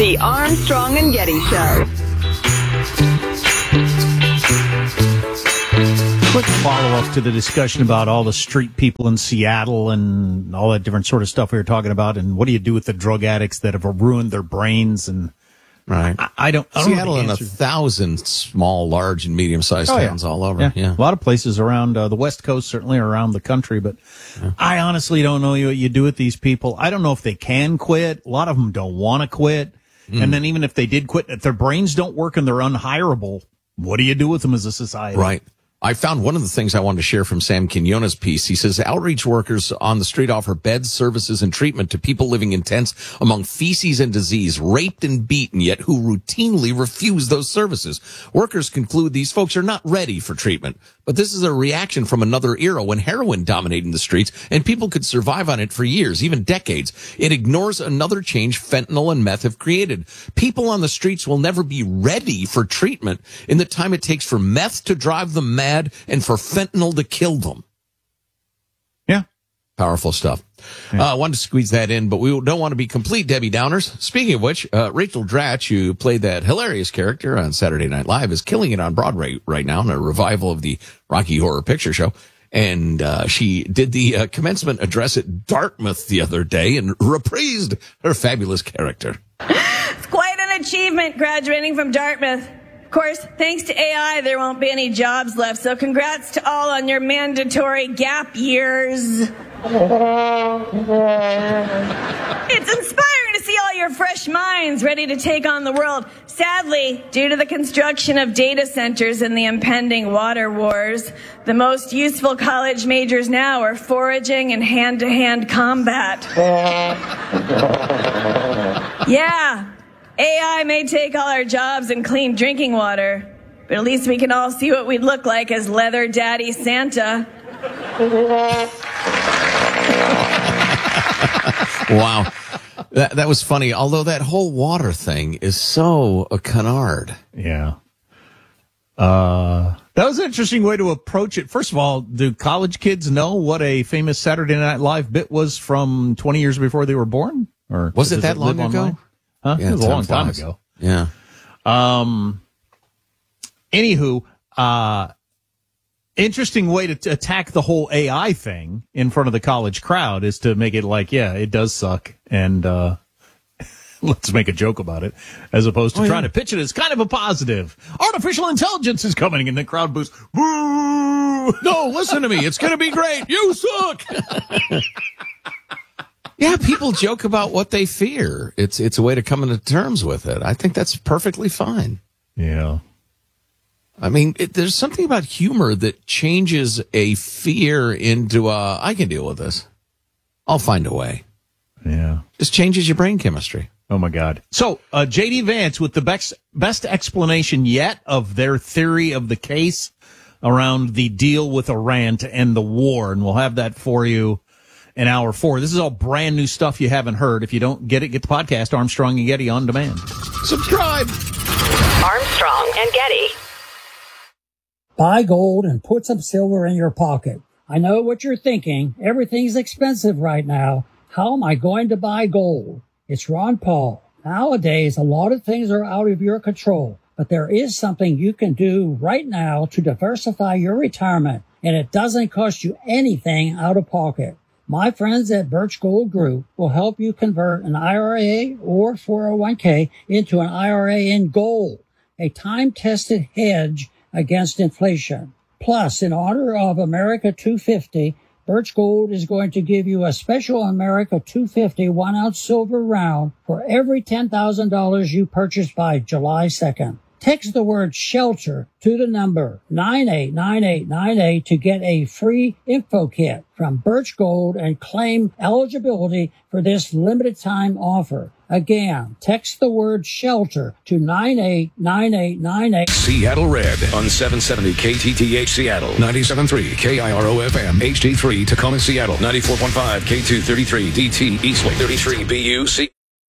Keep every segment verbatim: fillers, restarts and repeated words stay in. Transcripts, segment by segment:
The Armstrong and Getty Show. Quick follow-up to the discussion about all the street people in Seattle and all that different sort of stuff we were talking about, and what do you do with the drug addicts that have ruined their brains? And right, I, I don't. I don't Seattle and a thousand small, large, and medium-sized oh, towns yeah. all over. Yeah. yeah, a lot of places around uh, the West Coast, certainly around the country. But yeah. I honestly don't know what you do with these people. I don't know if they can quit. A lot of them don't want to quit, mm. and then even if they did quit, if their brains don't work and they're unhireable, what do you do with them as a society? Right. I found one of the things I wanted to share from Sam Quinones' piece. He says outreach workers on the street offer beds, services, and treatment to people living in tents among feces and disease, raped and beaten, yet who routinely refuse those services. Workers conclude these folks are not ready for treatment. But this is a reaction from another era when heroin dominated the streets and people could survive on it for years, even decades. It ignores another change fentanyl and meth have created. People on the streets will never be ready for treatment in the time it takes for meth to drive them mad and for fentanyl to kill them. Yeah. Powerful stuff. Yeah. I uh, wanted to squeeze that in, but we don't want to be complete Debbie Downers. Speaking of which, uh, Rachel Dratch, who played that hilarious character on Saturday Night Live, is killing it on Broadway right now in a revival of the Rocky Horror Picture Show. And uh, she did the uh, commencement address at Dartmouth the other day and reprised her fabulous character. It's quite an achievement graduating from Dartmouth. Of course, thanks to A I, there won't be any jobs left. So congrats to all on your mandatory gap years. It's inspiring to see all your fresh minds ready to take on the world. Sadly, due to the construction of data centers and the impending water wars, the most useful college majors now are foraging and hand-to-hand combat. Yeah, A I may take all our jobs and clean drinking water, but at least we can all see what we'd look like as Leather Daddy Santa. Wow. That that was funny, although that whole water thing is so a canard. Yeah. Uh, that was an interesting way to approach it. First of all, do college kids know what a famous Saturday Night Live bit was from twenty years before they were born? Or was it that long ago? Online? Huh? Yeah, it was a long time flies. ago. Yeah. Um. Anywho, uh, interesting way to t- attack the whole A I thing in front of the college crowd is to make it like, yeah, it does suck, and uh, let's make a joke about it, as opposed to oh, trying yeah. to pitch it as kind of a positive. Artificial intelligence is coming, and the crowd boos. Boo! No, listen to me. It's going to be great. You suck. Yeah, people joke about what they fear. It's it's a way to come into terms with it. I think that's perfectly fine. Yeah. I mean, it, there's something about humor that changes a fear into a, I can deal with this. I'll find a way. Yeah. Just changes your brain chemistry. Oh, my God. So, uh, J D Vance with the best, best explanation yet of their theory of the case around the deal with Iran to end the war. And we'll have that for you in hour four. This is all brand new stuff you haven't heard. If you don't get it, get the podcast, Armstrong and Getty on demand. Subscribe. Armstrong and Getty. Buy gold and put some silver in your pocket. I know what you're thinking. Everything's expensive right now. How am I going to buy gold? It's Ron Paul. Nowadays, a lot of things are out of your control, but there is something you can do right now to diversify your retirement, and it doesn't cost you anything out of pocket. My friends at Birch Gold Group will help you convert an I R A or four oh one k into an I R A in gold, a time-tested hedge against inflation. Plus, in honor of America two fifty, Birch Gold is going to give you a special America two fifty one-ounce silver round for every ten thousand dollars you purchase by July second. Text the word SHELTER to the number nine eight nine eight nine eight to get a free info kit from Birch Gold and claim eligibility for this limited time offer. Again, text the word SHELTER to nine eight nine eight nine eight. Seattle Red on seven seventy K T T H Seattle, ninety-seven point three K I R O F M, H D three Tacoma Seattle, ninety-four point five K two thirty-three D T Eastway, thirty-three B U C.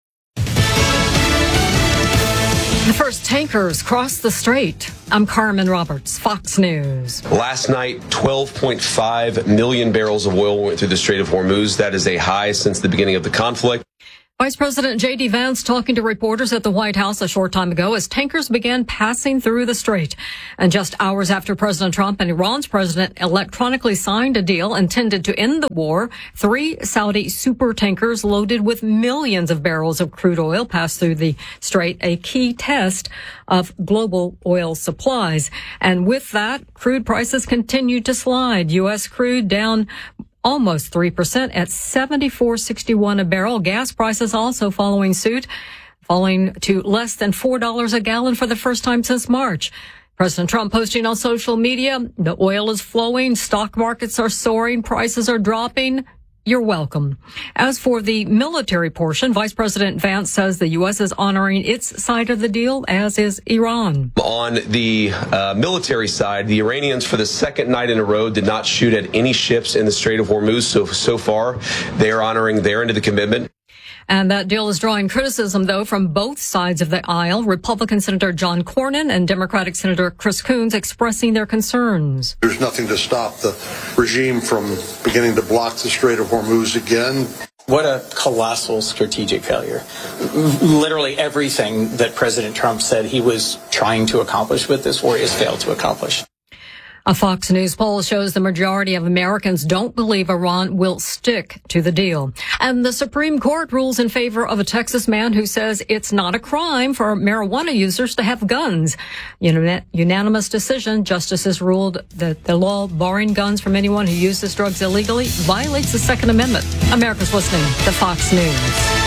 The first tankers crossed the strait. I'm Carmen Roberts, Fox News. Last night, twelve point five million barrels of oil went through the Strait of Hormuz. That is a high since the beginning of the conflict. Vice President J D. Vance talking to reporters at the White House a short time ago as tankers began passing through the strait. And just hours after President Trump and Iran's president electronically signed a deal intended to end the war, three Saudi super tankers loaded with millions of barrels of crude oil passed through the strait, a key test of global oil supplies. And with that, crude prices continued to slide. U S crude down almost three percent at seventy-four sixty-one a barrel. Gas prices also following suit, falling to less than four dollars a gallon for the first time since March. President Trump posting on social media, the oil is flowing, stock markets are soaring, prices are dropping. You're welcome. As for the military portion, Vice President Vance says the U S is honoring its side of the deal, as is Iran. On the uh, military side, the Iranians, for the second night in a row, did not shoot at any ships in the Strait of Hormuz. So, so far, they are honoring their end of the commitment. And that deal is drawing criticism, though, from both sides of the aisle. Republican Senator John Cornyn and Democratic Senator Chris Coons expressing their concerns. There's nothing to stop the regime from beginning to block the Strait of Hormuz again. What a colossal strategic failure. Literally everything that President Trump said he was trying to accomplish with this war has failed to accomplish. A Fox News poll shows the majority of Americans don't believe Iran will stick to the deal. And the Supreme Court rules in favor of a Texas man who says it's not a crime for marijuana users to have guns. Unanimous decision. Justices ruled that the law barring guns from anyone who uses drugs illegally violates the Second Amendment. America's listening to Fox News.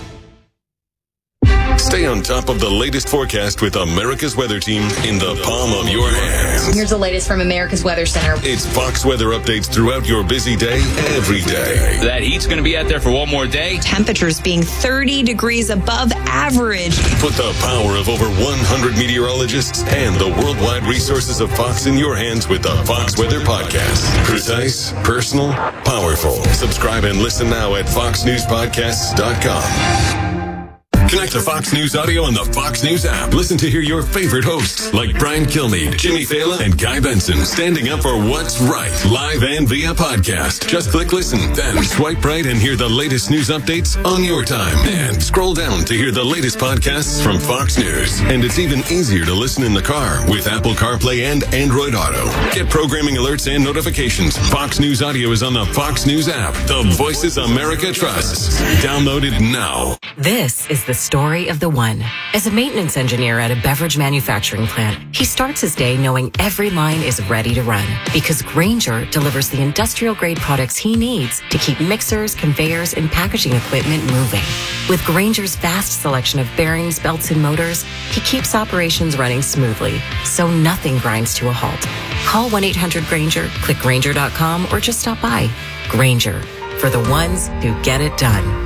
Stay on top of the latest forecast with America's Weather Team in the palm of your hands. Here's the latest from America's Weather Center. It's Fox weather updates throughout your busy day, every day. That heat's going to be out there for one more day. Temperatures being thirty degrees above average. Put the power of over one hundred meteorologists and the worldwide resources of Fox in your hands with the Fox Weather Podcast. Precise, personal, powerful. Subscribe and listen now at fox news podcasts dot com. Connect to Fox News Audio on the Fox News app. Listen to hear your favorite hosts like Brian Kilmeade, Jimmy Fallon, and Guy Benson standing up for what's right, live and via podcast. Just click listen, then swipe right and hear the latest news updates on your time. And scroll down to hear the latest podcasts from Fox News. And it's even easier to listen in the car with Apple CarPlay and Android Auto. Get programming alerts and notifications. Fox News Audio is on the Fox News app. The voices America trusts. Download it now. This is the story of the one. As a maintenance engineer at a beverage manufacturing plant, he starts his day knowing every line is ready to run because Grainger delivers the industrial-grade products he needs to keep mixers, conveyors, and packaging equipment moving. With Grainger's vast selection of bearings, belts, and motors, he keeps operations running smoothly, so nothing grinds to a halt. Call one eight hundred Grainger, click Grainger dot com, or just stop by. Grainger, for the ones who get it done.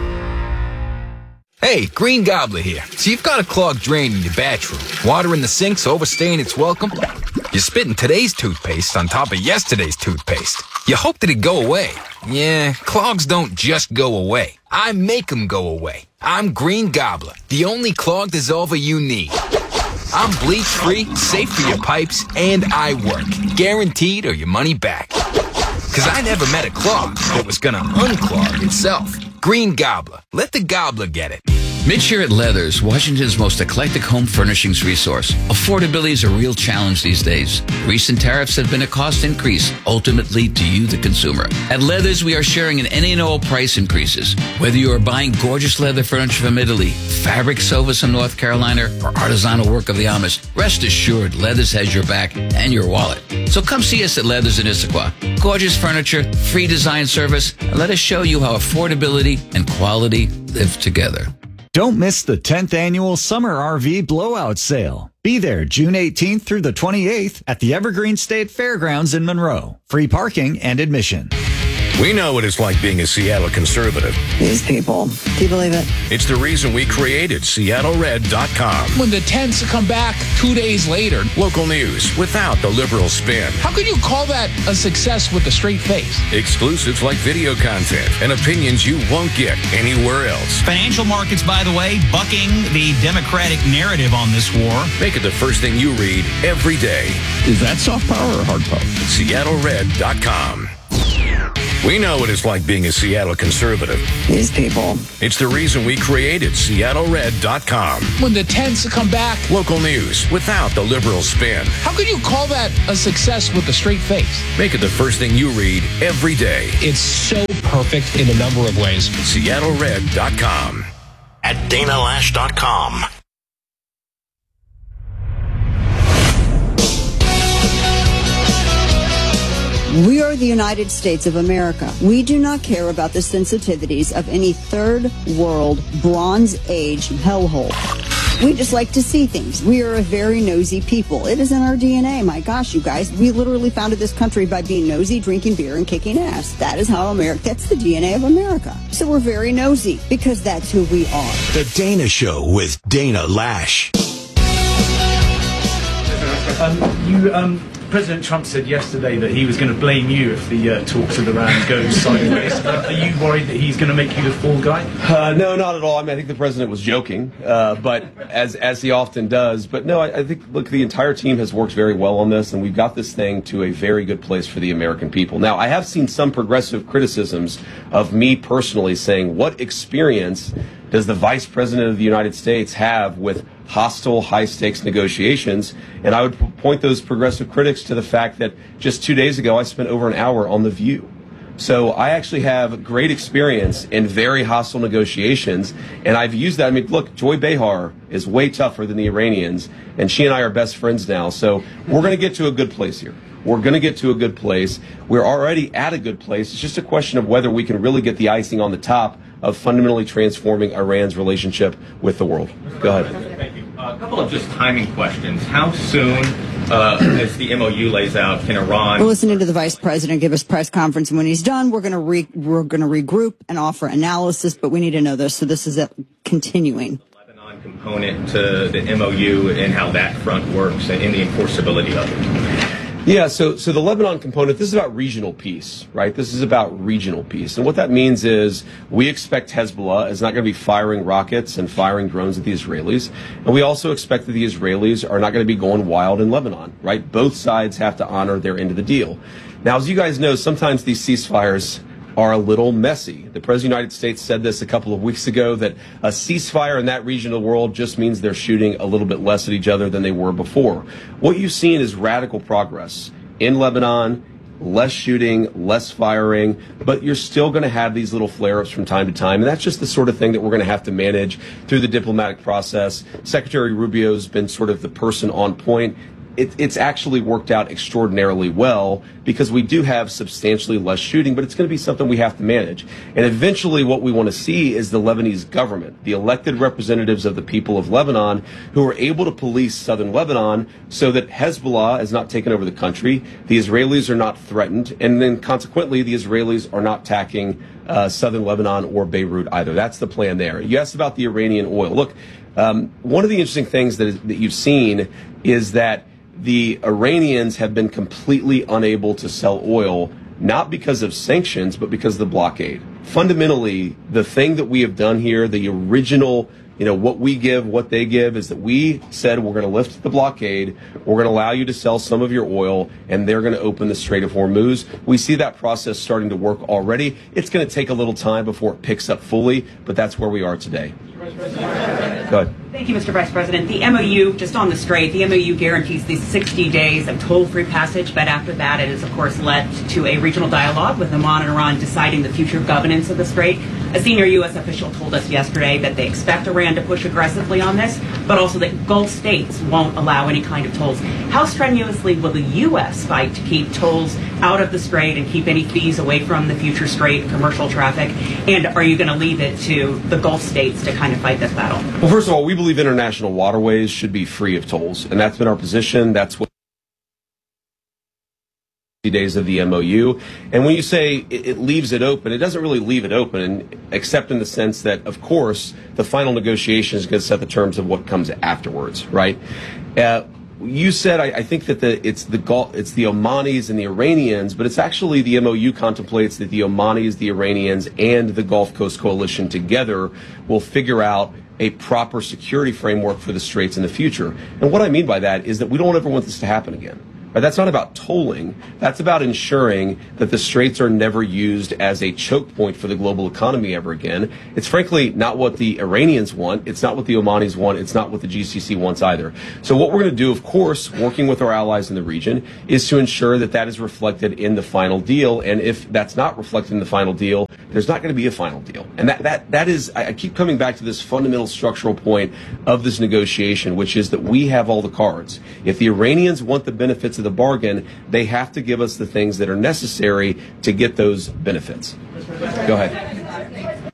Hey, Green Gobbler here. So you've got a clogged drain in your bathroom. Water in the sink's overstaying its welcome. You're spitting today's toothpaste on top of yesterday's toothpaste. You hope that it go away. Yeah, clogs don't just go away. I make them go away. I'm Green Gobbler, the only clog dissolver you need. I'm bleach-free, safe for your pipes, and I work. Guaranteed or your money back. Because I never met a clog that was going to unclog itself. Green Gobbler. Let the gobbler get it. Mitch here at Leathers, Washington's most eclectic home furnishings resource. Affordability is a real challenge these days. Recent tariffs have been a cost increase, ultimately to you, the consumer. At Leathers, we are sharing in any and all price increases. Whether you are buying gorgeous leather furniture from Italy, fabric sofas from North Carolina, or artisanal work of the Amish, rest assured Leathers has your back and your wallet. So come see us at Leathers in Issaquah. Gorgeous furniture, free design service, and let us show you how affordability and quality live together. Don't miss the tenth annual Summer R V Blowout Sale. Be there June eighteenth through the twenty-eighth at the Evergreen State Fairgrounds in Monroe. Free parking and admission. We know what it's like being a Seattle conservative. These people. Do you believe it? It's the reason we created Seattle Red dot com. When the tents come back two days later. Local news without the liberal spin. How could you call that a success with a straight face? Exclusives like video content and opinions you won't get anywhere else. Financial markets, by the way, bucking the Democratic narrative on this war. Make it the first thing you read every day. Is that soft power or hard power? Seattle Red dot com. We know what it's like being a Seattle conservative. These people. It's the reason we created Seattle Red dot com. When the tents come back. Local news without the liberal spin. How could you call that a success with a straight face? Make it the first thing you read every day. It's so perfect in a number of ways. Seattle Red dot com. At Dana Lash dot com. We are the United States of America. We do not care about the sensitivities of any third world Bronze Age hellhole. We just like to see things. We are a very nosy people. It is in our D N A. My gosh, you guys. We literally founded this country by being nosy, drinking beer, and kicking ass. That is how America, that's the D N A of America. So we're very nosy because that's who we are. The Dana Show with Dana Lash. Um, you, um, President Trump said yesterday that he was going to blame you if the uh, talks of Iran go sideways. Uh, are you worried that he's going to make you the fall guy? Uh, no, not at all. I mean, I think the president was joking, uh, but as as he often does. But no, I, I think, look, the entire team has worked very well on this, and we've got this thing to a very good place for the American people. Now, I have seen some progressive criticisms of me personally saying, what experience does the Vice President of the United States have with hostile, high-stakes negotiations? And I would point those progressive critics to the fact that just two days ago, I spent over an hour on The View. So I actually have great experience in very hostile negotiations, and I've used that. I mean, look, Joy Behar is way tougher than the Iranians, and she and I are best friends now. So we're going to get to a good place here. We're going to get to a good place. We're already at a good place. It's just a question of whether we can really get the icing on the top of fundamentally transforming Iran's relationship with the world. Go ahead. Thank you. Uh, a couple of just timing questions. How soon, uh, as the M O U lays out, can Iran... We're listening to the vice president give his press conference, and when he's done, we're going to re- we're going to regroup and offer analysis, but we need to know this, so this is a continuing. Lebanon component to the M O U and how that front works and in the enforceability of it. Yeah, so so the Lebanon component, this is about regional peace, right? This is about regional peace. And what that means is we expect Hezbollah is not going to be firing rockets and firing drones at the Israelis. And we also expect that the Israelis are not going to be going wild in Lebanon, right? Both sides have to honor their end of the deal. Now, as you guys know, sometimes these ceasefires are a little messy. The President of the United States said this a couple of weeks ago, that a ceasefire in that region of the world just means they're shooting a little bit less at each other than they were before. What you've seen is radical progress in Lebanon, less shooting, less firing, but you're still going to have these little flare-ups from time to time, and that's just the sort of thing that we're going to have to manage through the diplomatic process. Secretary Rubio's been sort of the person on point. It, it's actually worked out extraordinarily well because we do have substantially less shooting, but it's going to be something we have to manage. And eventually what we want to see is the Lebanese government, the elected representatives of the people of Lebanon, who are able to police southern Lebanon so that Hezbollah has not taken over the country, the Israelis are not threatened, and then consequently the Israelis are not attacking uh, southern Lebanon or Beirut either. That's the plan there. You asked about the Iranian oil. Look, um, one of the interesting things that, is, that you've seen is that the Iranians have been completely unable to sell oil, not because of sanctions, but because of the blockade. Fundamentally, the thing that we have done here, the original, you know, what we give, what they give, is that we said we're going to lift the blockade, we're going to allow you to sell some of your oil, and they're going to open the Strait of Hormuz. We see that process starting to work already. It's going to take a little time before it picks up fully, but that's where we are today. Go ahead. Thank you, Mister Vice President. The M O U, just on the Strait, the M O U guarantees these sixty days of toll-free passage, but after that it has, of course, led to a regional dialogue with Oman and Iran deciding the future governance of the Strait. A senior U S official told us yesterday that they expect Iran to push aggressively on this, but also that Gulf states won't allow any kind of tolls. How strenuously will the U S fight to keep tolls out of the Strait and keep any fees away from the future Strait commercial traffic? And are you going to leave it to the Gulf states to kind of fight this battle? Well, first of all, we believe international waterways should be free of tolls, and that's been our position. That's what days of the M O U. And when you say it, it leaves it open, it doesn't really leave it open, except in the sense that, of course, the final negotiation is going to set the terms of what comes afterwards, right? Uh, you said, I, I think that the, it's the Gulf, it's the Omanis and the Iranians, but it's actually the M O U contemplates that the Omanis, the Iranians, and the Gulf Coast Coalition together will figure out a proper security framework for the Straits in the future. And what I mean by that is that we don't ever want this to happen again. Right? That's not about tolling. That's about ensuring that the straits are never used as a choke point for the global economy ever again. It's frankly not what the Iranians want. It's not what the Omanis want. It's not what the G C C wants either. So what we're going to do, of course, working with our allies in the region, is to ensure that that is reflected in the final deal. And if that's not reflected in the final deal, there's not going to be a final deal. And that, that, that is, I keep coming back to this fundamental structural point of this negotiation, which is that we have all the cards. If the Iranians want the benefits of the bargain, they have to give us the things that are necessary to get those benefits. Go ahead.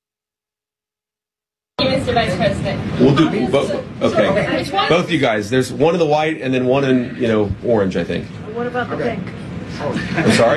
Mister Vice President. We'll do both. Okay. Both you guys. There's one in the white and then one in, you know, orange, I think. What about the pink? I'm sorry?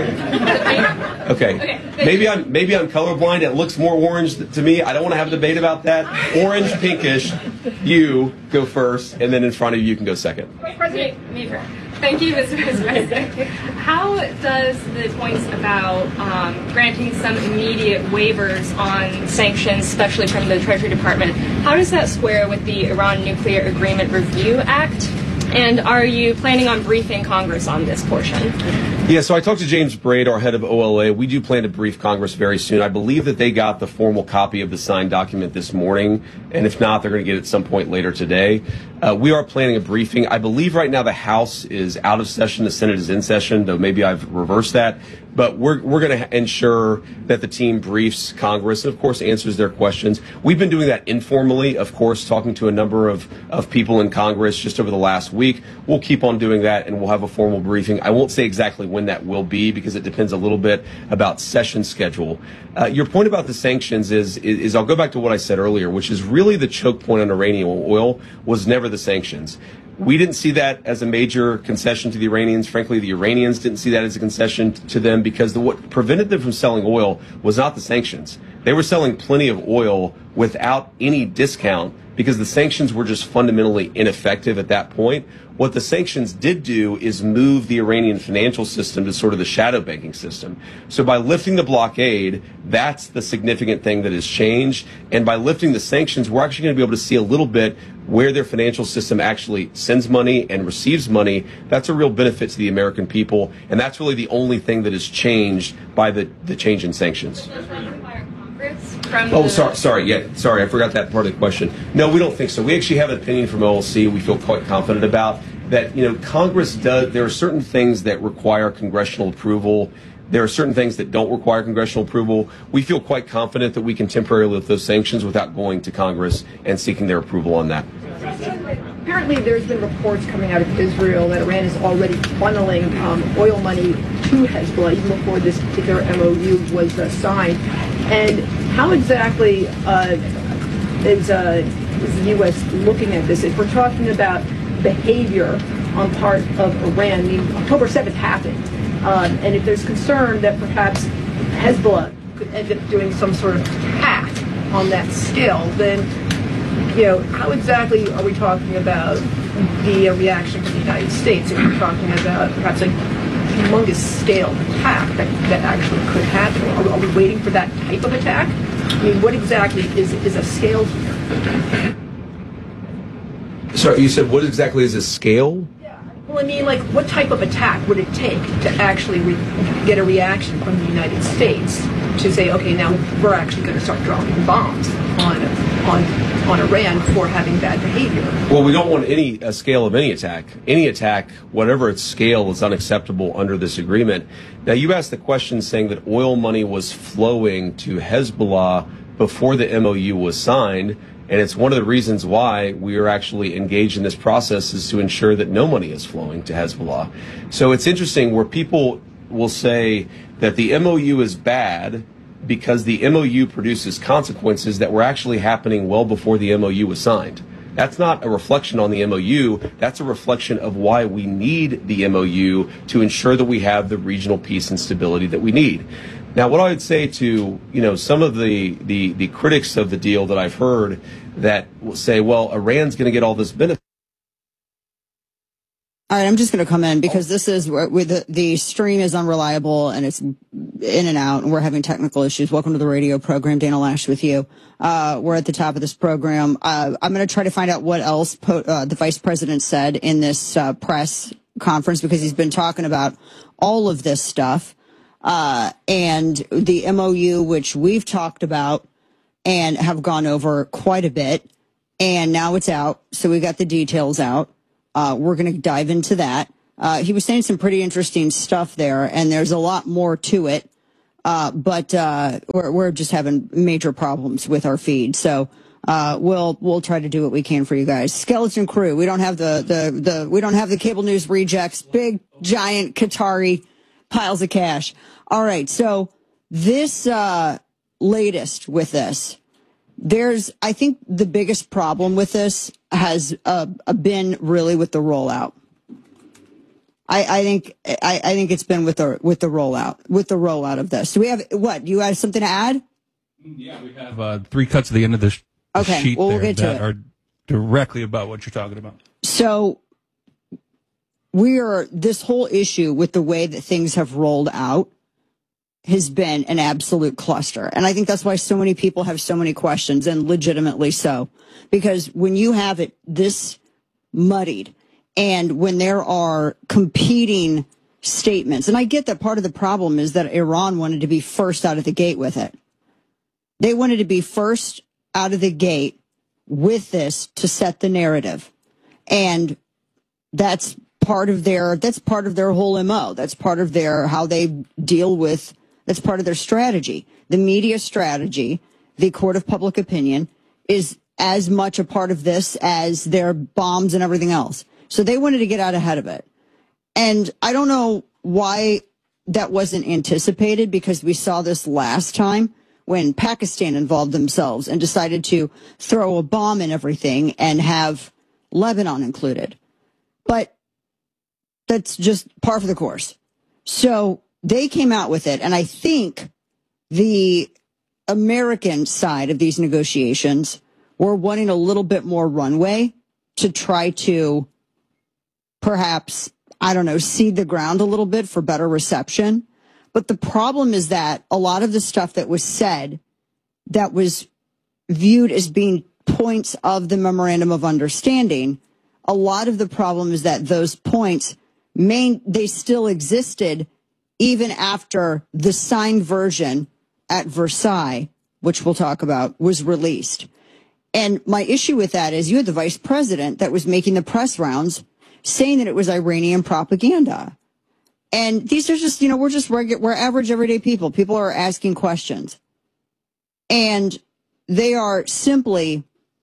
Okay. Maybe I'm maybe I'm colorblind. It looks more orange to me. I don't want to have a debate about that. Orange, pinkish. You go first, and then in front of you, you can go second. President, me first. Thank you, Mister Vice President. How does the points about um, granting some immediate waivers on sanctions, especially from the Treasury Department, how does that square with the Iran Nuclear Agreement Review Act? And are you planning on briefing Congress on this portion? Yeah, so I talked to James Braid, our head of O L A. We do plan to brief Congress very soon. I believe that they got the formal copy of the signed document this morning, and if not, they're going to get it at some point later today. Uh, we are planning a briefing. I believe right now the House is out of session, the Senate is in session, though maybe I've reversed that. But we're we're going to ensure that the team briefs Congress and, of course, answers their questions. We've been doing that informally, of course, talking to a number of, of people in Congress just over the last week. We'll keep on doing that, and we'll have a formal briefing. I won't say exactly when that will be because it depends a little bit about session schedule. Uh, your point about the sanctions is, is, is I'll go back to what I said earlier, which is really the choke point on Iranian oil was never the sanctions. We didn't see that as a major concession to the Iranians. Frankly, the Iranians didn't see that as a concession to them because the, what prevented them from selling oil was not the sanctions. They were selling plenty of oil without any discount because the sanctions were just fundamentally ineffective at that point. What the sanctions did do is move the Iranian financial system to sort of the shadow banking system. So by lifting the blockade, that's the significant thing that has changed. And by lifting the sanctions, we're actually going to be able to see a little bit where their financial system actually sends money and receives money. That's a real benefit to the American people. And that's really the only thing that has changed by the, the change in sanctions. Oh, sorry, sorry, yeah, sorry, I forgot that part of the question. No, we don't think so. We actually have an opinion from O L C we feel quite confident about that, you know, Congress does, there are certain things that require congressional approval. There are certain things that don't require congressional approval. We feel quite confident that we can temporarily lift those sanctions without going to Congress and seeking their approval on that. Apparently, there's been reports coming out of Israel that Iran is already funneling um, oil money to Hezbollah even before this particular M O U was uh, signed. And how exactly uh, is, uh, is the U S looking at this? If we're talking about behavior on part of Iran, I mean, October seventh happened, um, and if there's concern that perhaps Hezbollah could end up doing some sort of act on that scale, then, you know, how exactly are we talking about the uh, reaction from the United States? If we're talking about perhaps a humongous scale attack that, that actually could happen, are, are we waiting for that type of attack? I mean, what exactly is is a scale here? Sorry, you said what exactly is a scale? Well, I mean, like, what type of attack would it take to actually re- get a reaction from the United States to say, okay, now we're actually going to start dropping bombs on on on Iran for having bad behavior? Well, we don't want any a scale of any attack. Any attack, whatever its scale, is unacceptable under this agreement. Now, you asked the question saying that oil money was flowing to Hezbollah before the M O U was signed. And it's one of the reasons why we are actually engaged in this process is to ensure that no money is flowing to Hezbollah. So it's interesting where people will say that the M O U is bad because the M O U produces consequences that were actually happening well before the M O U was signed. That's not a reflection on the M O U. That's a reflection of why we need the M O U to ensure that we have the regional peace and stability that we need. Now, what I would say to, you know, some of the, the, the critics of the deal that I've heard that will say, well, Iran's going to get all this benefit. All right, I'm just going to come in because this is where the, the stream is unreliable and it's in and out and we're having technical issues. Welcome to the radio program. Dana Lash with you. Uh, we're at the top of this program. Uh, I'm going to try to find out what else po- uh, the vice president said in this uh, press conference because he's been talking about all of this stuff. Uh, and the M O U, which we've talked about and have gone over quite a bit. And now it's out. So we got the details out. Uh, we're going to dive into that. Uh, he was saying some pretty interesting stuff there, and there's a lot more to it. Uh, but uh, we're, we're just having major problems with our feed. So uh, we'll we'll try to do what we can for you guys. Skeleton Crew. We don't have the the the we don't have the cable news rejects. Big giant Qatari piles of cash. All right. So this uh, latest with this, there's I think the biggest problem with this has uh, been really with the rollout. I, I think I, I think it's been with the with the rollout with the rollout of this. Do we have what? You have something to add? Yeah, we have uh, three cuts at the end of this okay, sheet well, we'll there get to that it. are directly about what you're talking about. So we are this whole issue with the way that things have rolled out has been an absolute cluster, and I think that's why so many people have so many questions, and legitimately so, because when you have it this muddied. And when there are competing statements, and I get that part of the problem is that Iran wanted to be first out of the gate with it. They wanted to be first out of the gate with this to set the narrative. And that's part of their, that's part of their whole M O. That's part of their, how they deal with, that's part of their strategy. The media strategy, the court of public opinion, is as much a part of this as their bombs and everything else. So they wanted to get out ahead of it. And I don't know why that wasn't anticipated, because we saw this last time when Pakistan involved themselves and decided to throw a bomb in everything and have Lebanon included. But that's just par for the course. So they came out with it. And I think the American side of these negotiations were wanting a little bit more runway to try to perhaps, I don't know, seed the ground a little bit for better reception. But the problem is that a lot of the stuff that was said that was viewed as being points of the memorandum of understanding, a lot of the problem is that those points, main, they still existed even after the signed version at Versailles, which we'll talk about, was released. And my issue with that is you had the vice president that was making the press rounds saying that it was Iranian propaganda. And these are just, you know, we're just regular, we're average everyday people. People are asking questions. And they are simply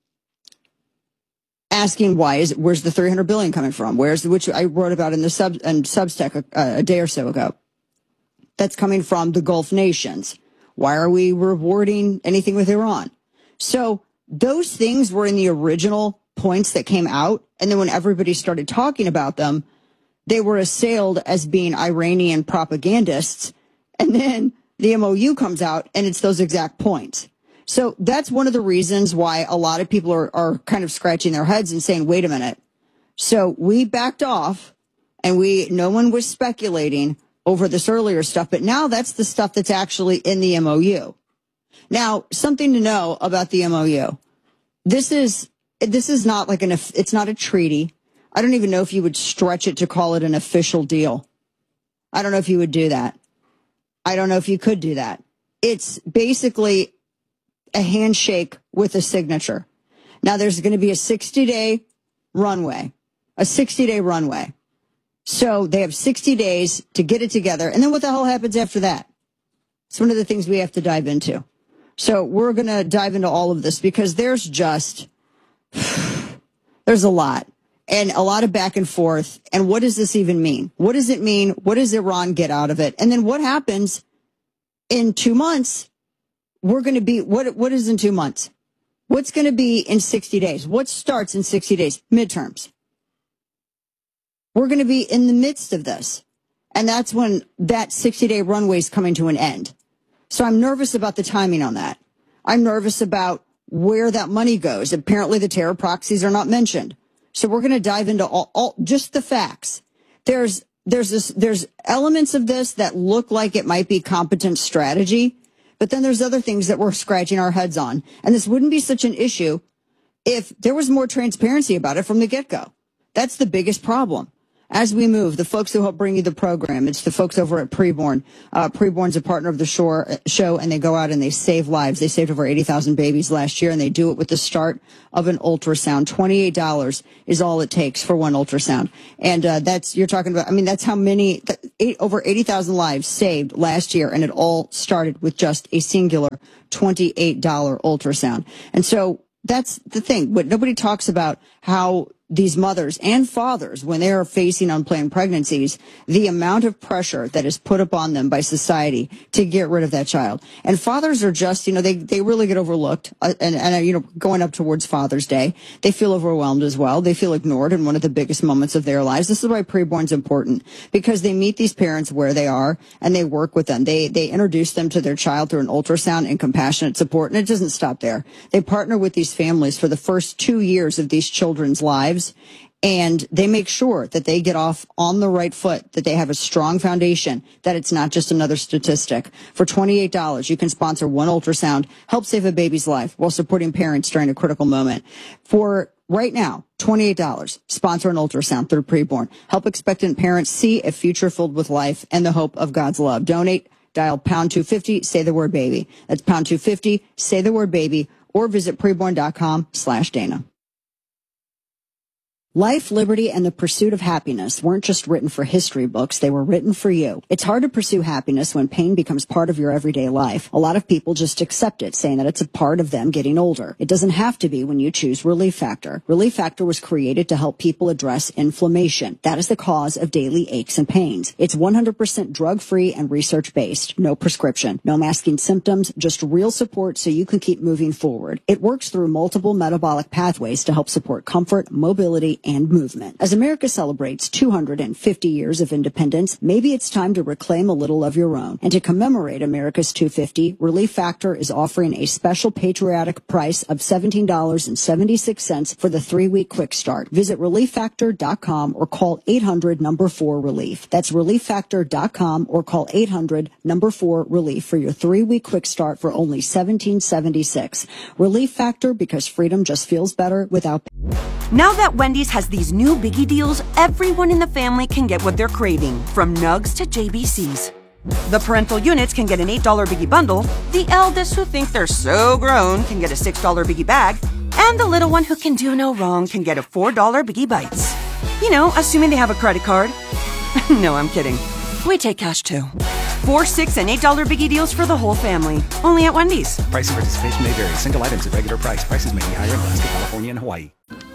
asking, why is it, where's the three hundred billion coming from? Where's the, which I wrote about in the sub and Substack a, a day or so ago. That's coming from the Gulf nations. Why are we rewarding anything with Iran? So those things were in the original points that came out. And then when everybody started talking about them, they were assailed as being Iranian propagandists. And then the M O U comes out and it's those exact points. So that's one of the reasons why a lot of people are, are kind of scratching their heads and saying, wait a minute. So we backed off and we, no one was speculating over this earlier stuff, but now that's the stuff that's actually in the M O U. Now, something to know about the M O U. This is, this is not like an, it's not a treaty. I don't even know if you would stretch it to call it an official deal. I don't know if you would do that. I don't know if you could do that. It's basically a handshake with a signature. Now, there's going to be a sixty-day runway, a sixty-day runway. So they have sixty days to get it together. And then what the hell happens after that? It's one of the things we have to dive into. So we're going to dive into all of this because there's just, there's a lot. And a lot of back and forth. And what does this even mean? What does it mean? What does Iran get out of it? And then what happens in two months? We're going to be, what, what is in two months? What's going to be in sixty days? What starts in sixty days? Midterms. We're going to be in the midst of this. And that's when that sixty-day runway is coming to an end. So I'm nervous about the timing on that. I'm nervous about where that money goes. Apparently the terror proxies are not mentioned. So we're going to dive into all, all just the facts. There's there's this there's elements of this that look like it might be competent strategy, but then there's other things that we're scratching our heads on. And this wouldn't be such an issue if there was more transparency about it from the get-go. That's the biggest problem. As we move, the folks who help bring you the program, it's the folks over at Preborn. Uh, Preborn's a partner of the shore, show, and they go out and they save lives. They saved over eighty thousand babies last year, and they do it with the start of an ultrasound. twenty-eight dollars is all it takes for one ultrasound. And uh, that's, you're talking about, I mean, that's how many, th- eight, over eighty thousand lives saved last year, and it all started with just a singular twenty-eight dollars ultrasound. And so that's the thing. What nobody talks about, how these mothers and fathers, when they are facing unplanned pregnancies, the amount of pressure that is put upon them by society to get rid of that child. And fathers are just, you know, they, they really get overlooked. Uh, and, and, uh, you know, going up towards Father's Day, they feel overwhelmed as well. They feel ignored in one of the biggest moments of their lives. This is why Preborn's important, because they meet these parents where they are and they work with them. They, they introduce them to their child through an ultrasound and compassionate support. And it doesn't stop there. They partner with these families for the first two years of these children's lives. And they make sure that they get off on the right foot, that they have a strong foundation, that it's not just another statistic. For twenty-eight dollars, you can sponsor one ultrasound, help save a baby's life while supporting parents during a critical moment. For right now, twenty-eight dollars, sponsor an ultrasound through Preborn. Help expectant parents see a future filled with life and the hope of God's love. Donate, dial pound two fifty, say the word baby. That's pound two fifty, say the word baby, or visit preborn.com slash Dana. Life, liberty, and the pursuit of happiness weren't just written for history books, they were written for you. It's hard to pursue happiness when pain becomes part of your everyday life. A lot of people just accept it, saying that it's a part of them getting older. It doesn't have to be when you choose Relief Factor. Relief Factor was created to help people address inflammation. That is the cause of daily aches and pains. It's one hundred percent drug-free and research-based. No prescription, no masking symptoms, just real support so you can keep moving forward. It works through multiple metabolic pathways to help support comfort, mobility, and movement. As America celebrates two hundred fifty years of independence, maybe it's time to reclaim a little of your own. And to commemorate America's two hundred fifty, Relief Factor is offering a special patriotic price of seventeen dollars and seventy-six cents for the three-week quick start. Visit relief factor dot com or call eight hundred number four relief. That's relief factor dot com or call eight hundred number four relief for your three-week quick start for only seventeen seventy-six. Relief Factor, because freedom just feels better without. Now that Wendy's has these new biggie deals, everyone in the family can get what they're craving, from nugs to J B Cs. The parental units can get an eight dollar biggie bundle, the eldest who think they're so grown can get a six dollar biggie bag, and the little one who can do no wrong can get a four dollar biggie bites. You know, assuming they have a credit card. No, I'm kidding. We take cash too. Four, six, and eight dollar biggie deals for the whole family. Only at Wendy's. Price and participation may vary. Single items at regular price. Prices may be higher in Alaska, California, and Hawaii.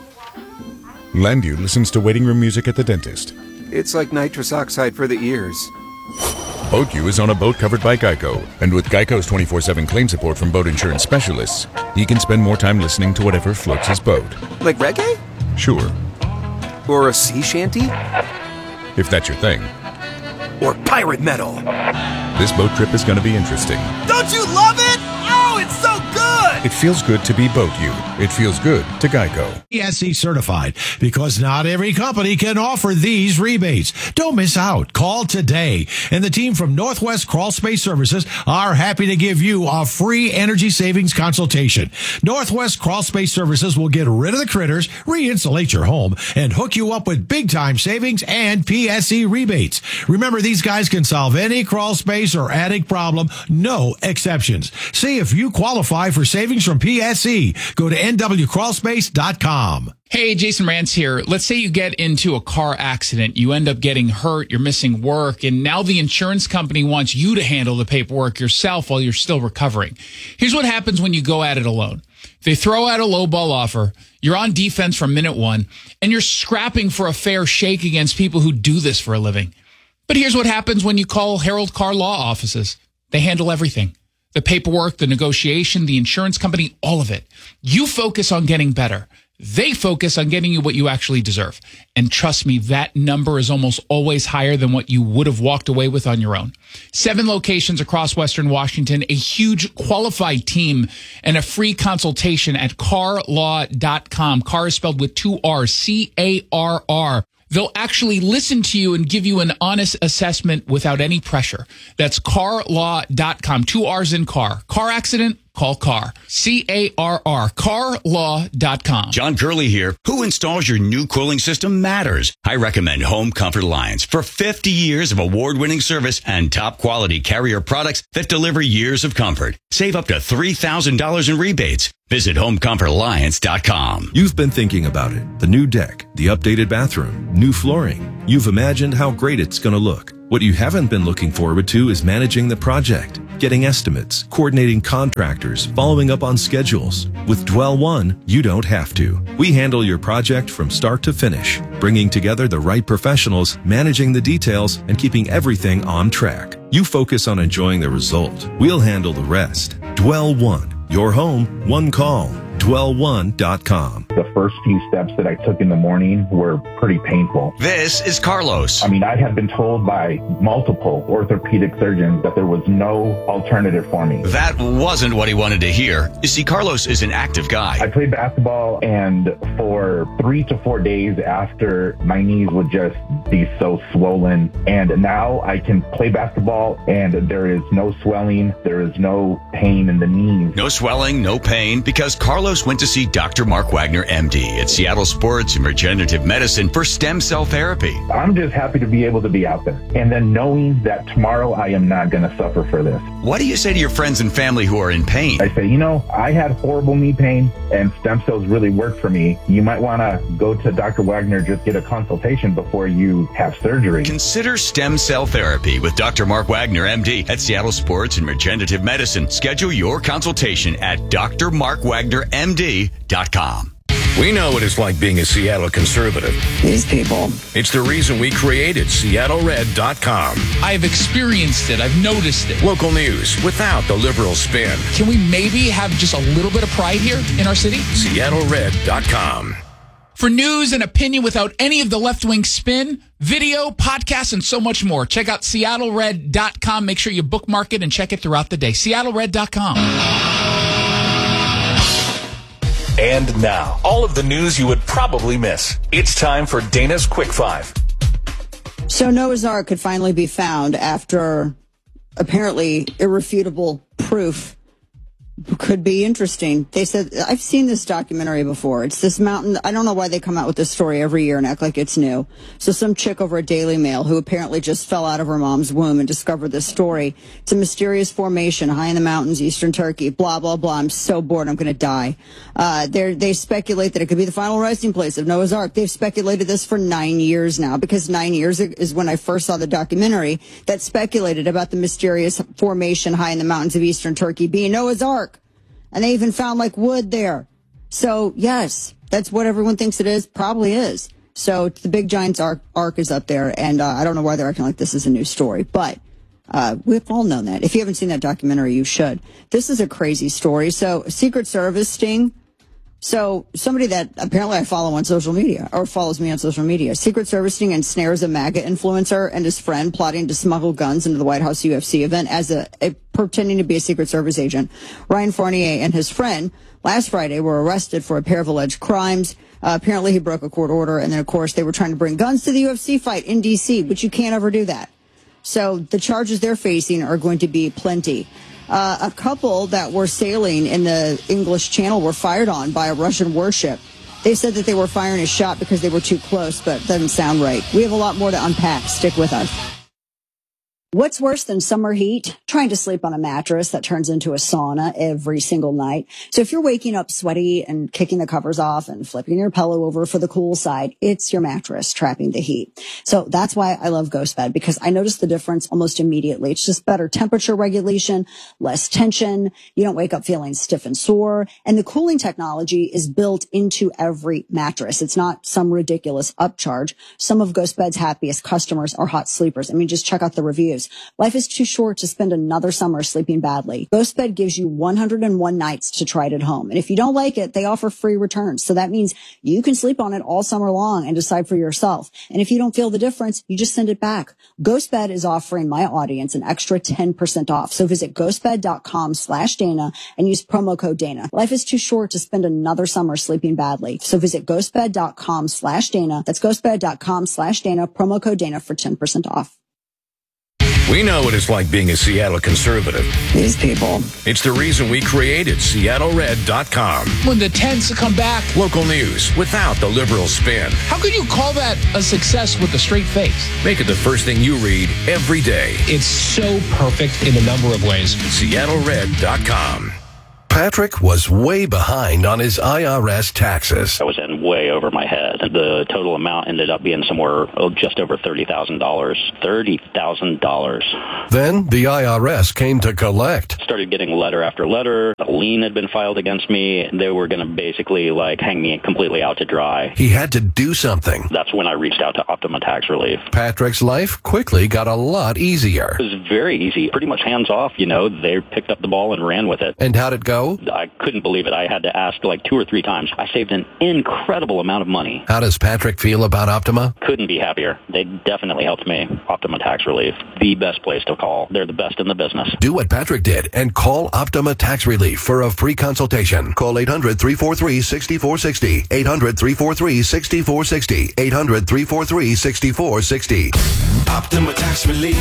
Landu listens to waiting room music at the dentist. It's like nitrous oxide for the ears. BoatU is on a boat covered by Geico, and with Geico's twenty-four seven claim support from boat insurance specialists, he can spend more time listening to whatever floats his boat. Like reggae? Sure. Or a sea shanty? If that's your thing. Or pirate metal. This boat trip is going to be interesting. Don't you love it? Oh, it's so good! It feels good to be BoatU. It feels good to Geico. P S E certified, because not every company can offer these rebates. Don't miss out. Call today. And the team from Northwest Crawl Space Services are happy to give you a free energy savings consultation. Northwest Crawl Space Services will get rid of the critters, re-insulate your home, and hook you up with big time savings and P S E rebates. Remember, these guys can solve any crawl space or attic problem, no exceptions. See if you qualify for savings from P S E. Go to N W crawl space dot com. Hey, Jason Rantz here. Let's say you get into a car accident. You end up getting hurt. You're missing work. And now the insurance company wants you to handle the paperwork yourself while you're still recovering. Here's what happens when you go at it alone. They throw out a lowball offer. You're on defense from minute one, and you're scrapping for a fair shake against people who do this for a living. But here's what happens when you call Harold Carr Law Offices. They handle everything. The paperwork, the negotiation, the insurance company, all of it. You focus on getting better. They focus on getting you what you actually deserve. And trust me, that number is almost always higher than what you would have walked away with on your own. Seven locations across Western Washington, a huge qualified team, and a free consultation at carr law dot com. Carr is spelled with two R's, C A R R. They'll actually listen to you and give you an honest assessment without any pressure. That's carr law dot com. Two R's in car. Car accident? call C A R. C A R R, car law dot com. John Gurley here. Who installs your new cooling system matters. I recommend Home Comfort Alliance for fifty years of award-winning service and top quality Carrier products that deliver years of comfort. Save up to three thousand dollars in rebates. Visit home comfort alliance dot com. You've been thinking about it. The new deck, the updated bathroom, new flooring. You've imagined how great it's going to look. What you haven't been looking forward to is managing the project, getting estimates, coordinating contractors, following up on schedules. With Dwell One, you don't have to. We handle your project from start to finish, bringing together the right professionals, managing the details, and keeping everything on track. You focus on enjoying the result. We'll handle the rest. Dwell One. Your home, one call. dwell one dot com. The first few steps that I took in the morning were pretty painful. This is Carlos. I mean, I had been told by multiple orthopedic surgeons that there was no alternative for me. That wasn't what he wanted to hear. You see, Carlos is an active guy. I played basketball, and for three to four days after, my knees would just be so swollen. And now I can play basketball, and there is no swelling. There is no pain in the knees. No swelling, no pain, because Carlos went to see Doctor Mark Wagner, M D, at Seattle Sports and Regenerative Medicine for stem cell therapy. I'm just happy to be able to be out there. And then knowing that tomorrow I am not going to suffer for this. What do you say to your friends and family who are in pain? I say, you know, I had horrible knee pain and stem cells really work for me. You might want to go to Doctor Wagner, just get a consultation before you have surgery. Consider stem cell therapy with Doctor Mark Wagner, M D, at Seattle Sports and Regenerative Medicine. Schedule your consultation at d r mark wagner m d dot com. We know what it's like being a Seattle conservative. These people. It's the reason we created Seattle Red dot com. I've experienced it. I've noticed it. Local news without the liberal spin. Can we maybe have just a little bit of pride here in our city? Seattle Red dot com. For news and opinion without any of the left-wing spin, video, podcasts, and so much more, check out Seattle Red dot com. Make sure you bookmark it and check it throughout the day. Seattle Red dot com. And now, all of the news you would probably miss. It's time for Dana's Quick Five. So Noah's Ark could finally be found after apparently irrefutable proof. Could be interesting. They said, I've seen this documentary before. It's this mountain. I don't know why they come out with this story every year and act like it's new. So some chick over at Daily Mail who apparently just fell out of her mom's womb and discovered this story. It's a mysterious formation high in the mountains, eastern Turkey, blah, blah, blah. I'm so bored. I'm going to die. Uh, they speculate that it could be the final resting place of Noah's Ark. They've speculated this for nine years now because nine years is when I first saw the documentary that speculated about the mysterious formation high in the mountains of eastern Turkey being Noah's Ark. And they even found like wood there. So yes, that's what everyone thinks it is. Probably is. So the big giant's ark, ark is up there. And uh, I don't know why they're acting like this is a new story, but uh, we've all known that. If you haven't seen that documentary, you should. This is a crazy story. So Secret Service sting. So somebody that apparently I follow on social media or follows me on social media, Secret Service sting ensnares a MAGA influencer and his friend plotting to smuggle guns into the White House U F C event as a, a pretending to be a Secret Service agent. Ryan Fournier and his friend last Friday were arrested for a pair of alleged crimes. Uh, apparently he broke a court order. And then, of course, they were trying to bring guns to the U F C fight in D C, but you can't ever do that. So the charges they're facing are going to be plenty. Uh, a couple that were sailing in the English Channel were fired on by a Russian warship. They said that they were firing a shot because they were too close, but it doesn't sound right. We have a lot more to unpack. Stick with us. What's worse than summer heat? Trying to sleep on a mattress that turns into a sauna every single night. So if you're waking up sweaty and kicking the covers off and flipping your pillow over for the cool side, it's your mattress trapping the heat. So that's why I love GhostBed, because I notice the difference almost immediately. It's just better temperature regulation, less tension. You don't wake up feeling stiff and sore. And the cooling technology is built into every mattress. It's not some ridiculous upcharge. Some of GhostBed's happiest customers are hot sleepers. I mean, just check out the reviews. Life is too short to spend another summer sleeping badly. GhostBed gives you one hundred one nights to try it at home. And if you don't like it, they offer free returns. So that means you can sleep on it all summer long and decide for yourself. And if you don't feel the difference, you just send it back. GhostBed is offering my audience an extra ten percent off. So visit ghostbed.com slash Dana and use promo code Dana. Life is too short to spend another summer sleeping badly. So visit ghostbed.com slash Dana. That's ghostbed.com slash Dana, promo code Dana for ten percent off. We know what it's like being a Seattle conservative. These people. It's the reason we created Seattle Red dot com. When the tents come back, Local news without the liberal spin. how could you call that a success with a straight face? Make it the first thing you read every day. It's so perfect in a number of ways. Seattle Red dot com. Patrick was way behind on his I R S taxes. I was in way over my head. The total amount ended up being somewhere oh, just over thirty thousand dollars. thirty thousand dollars. Then the I R S came to collect. Started getting letter after letter. A lien had been filed against me. They were going to basically like hang me completely out to dry. He had to do something. That's when I reached out to Optima Tax Relief. Patrick's life quickly got a lot easier. It was very easy, pretty much hands off. You know, they picked up the ball and ran with it. And how'd it go? I couldn't believe it. I had to ask like two or three times. I saved an incredible amount of money. How does Patrick feel about Optima? Couldn't be happier. They definitely helped me. Optima Tax Relief, the best place to call. They're the best in the business. Do what Patrick did and call Optima Tax Relief for a free consultation. Call eight hundred, three four three, six four six zero. eight hundred, three four three, six four six zero. eight hundred, three four three, six four six zero. Optima Tax Relief.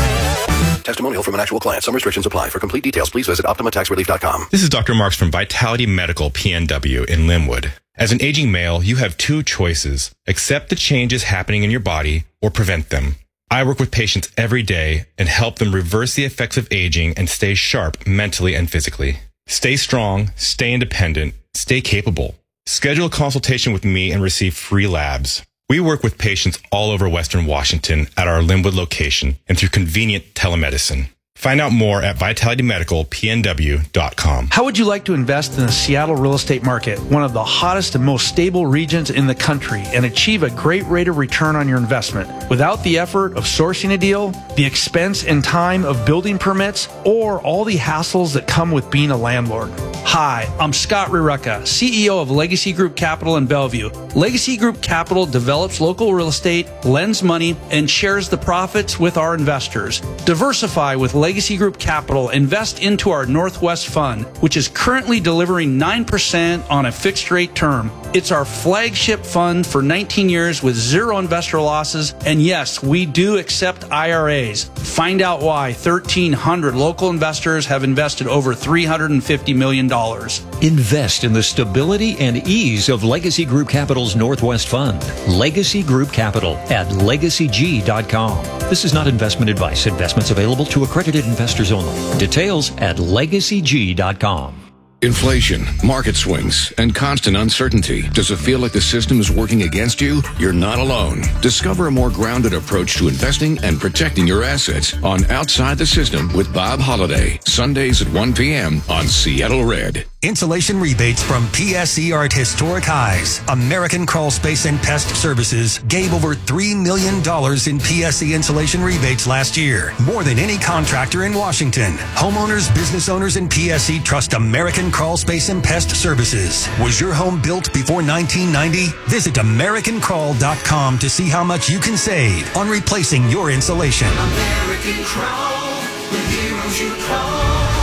Testimonial from an actual client. Some restrictions apply. For complete details, please visit optima tax relief dot com. This is Doctor Marks from Vitality Medical P N W in Linwood. As an aging male, you have two choices. Accept the changes happening in your body or prevent them. I work with patients every day and help them reverse the effects of aging and stay sharp mentally and physically. Stay strong, stay independent, stay capable. Schedule a consultation with me and receive free labs. We work with patients all over Western Washington at our Linwood location and through convenient telemedicine. Find out more at vitality medical p n w dot com. How would you like to invest in the Seattle real estate market, one of the hottest and most stable regions in the country, and achieve a great rate of return on your investment without the effort of sourcing a deal, the expense and time of building permits, or all the hassles that come with being a landlord? Hi, I'm Scott Rireka, C E O of Legacy Group Capital in Bellevue. Legacy Group Capital develops local real estate, lends money, and shares the profits with our investors. Diversify with Legacy Group Capital. Invest into our Northwest Fund, which is currently delivering nine percent on a fixed rate term. It's our flagship fund for nineteen years with zero investor losses. And yes, we do accept I R As. Find out why thirteen hundred local investors have invested over three hundred fifty million dollars. Invest in the stability and ease of Legacy Group Capital's Northwest Fund. Legacy Group Capital at legacy g dot com. This is not investment advice. Investments available to accredited investors only. Details at legacy g dot com. Inflation, market swings, and constant uncertainty. Does it feel like the system is working against you? You're not alone. Discover a more grounded approach to investing and protecting your assets on Outside the System with Bob Holliday. Sundays at one p.m. on Seattle Red. Insulation rebates from P S E are at historic highs. American Crawl Space and Pest Services gave over three million dollars in P S E insulation rebates last year, more than any contractor in Washington. Homeowners, business owners, and P S E trust American Crawl Space and Pest Services. Was your home built before nineteen ninety? Visit american crawl dot com to see how much you can save on replacing your insulation. American Crawl, the heroes you call.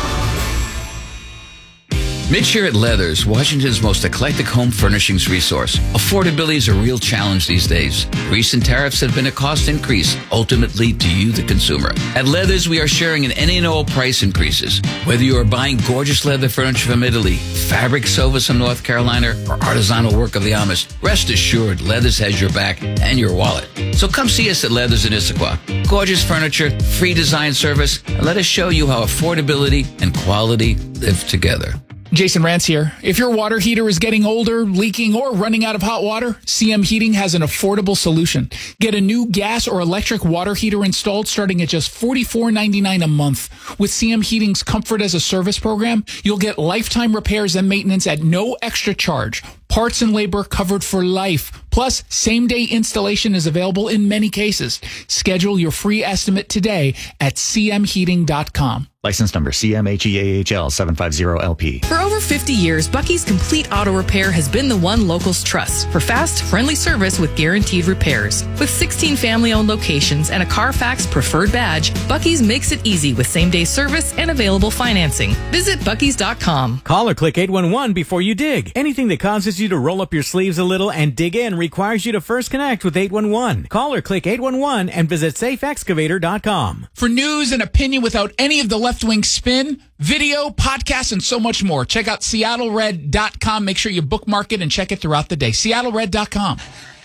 Mitch here at Leathers, Washington's most eclectic home furnishings resource. Affordability is a real challenge these days. Recent tariffs have been a cost increase, ultimately to you, the consumer. At Leathers, we are sharing in any and all price increases. Whether you are buying gorgeous leather furniture from Italy, fabric sofas from North Carolina, or artisanal work of the Amish, rest assured Leathers has your back and your wallet. So come see us at Leathers in Issaquah. Gorgeous furniture, free design service, and let us show you how affordability and quality live together. Jason Rance here. If your water heater is getting older, leaking, or running out of hot water, C M Heating has an affordable solution. Get a new gas or electric water heater installed starting at just forty-four ninety-nine a month. With C M Heating's Comfort as a Service program, you'll get lifetime repairs and maintenance at no extra charge. Parts and labor covered for life. Plus, same-day installation is available in many cases. Schedule your free estimate today at c m heating dot com. License number C M H E A H L seven five zero L P. For over fifty years, Bucky's Complete Auto Repair has been the one locals trust for fast, friendly service with guaranteed repairs. With sixteen family-owned locations and a Carfax preferred badge, Bucky's makes it easy with same-day service and available financing. Visit buckys dot com. Call or click eight one one before you dig. Anything that causes forces you to roll up your sleeves a little and dig in requires you to first connect with eight one one. Call or click eight one one and visit safe excavator dot com. For news and opinion without any of the left-wing spin, video, podcasts, and so much more, check out seattle red dot com. Make sure you bookmark it and check it throughout the day. seattle red dot com.